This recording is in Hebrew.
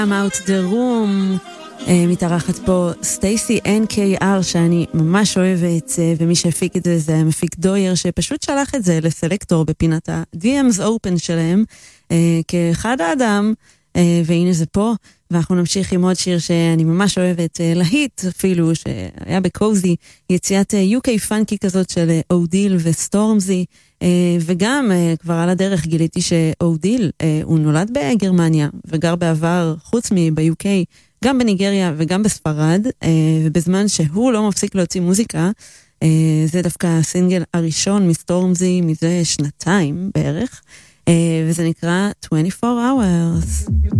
I'm out the room. מתארחת פה סטייסי NKR שאני ממש אוהבת, ומי שהפיק את זה המפיק דויר שפשוט שלח את זה לסלקטור בפינת ה-DMs Open שלהם כאחד האדם, והנה זה פה. ואנחנו נמשיך עם עוד שיר שאני ממש אוהבת, להיט אפילו, שהיה בקוזי, יציאת UK פאנקי כזאת של אודיל וסטורמזי, וגם כבר על הדרך גיליתי שאודיל הוא נולד בגרמניה וגר בעבר חוץ מב-UK גם בניגריה וגם בספרד, ובזמן שהוא לא מפסיק להוציא מוזיקה, זה דווקא הסינגל הראשון מסטורמזי מזה שנתיים בערך, וזה נקרא 24 Hours.